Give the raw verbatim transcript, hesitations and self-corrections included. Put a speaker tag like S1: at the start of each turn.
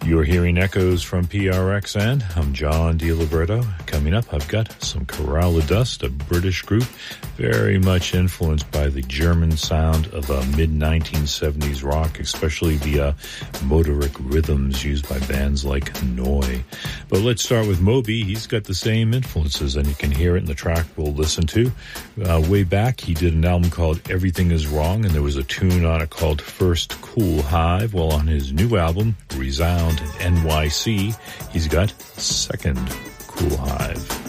S1: You're hearing echoes from P R X N. I'm John DiLiberto. Coming up, I've got some Corral of Dust, a British group very much influenced by the German sound of uh, mid nineteen seventies rock, especially the uh, motoric rhythms used by bands like Neu! But let's start with Moby. He's got the same influences, and you can hear it in the track we'll listen to. Uh, way back, he did an album called Everything Is Wrong, and there was a tune on it called First Cool Hive. Well, on his new album, Resound N Y C, he's got Second Cool Hive.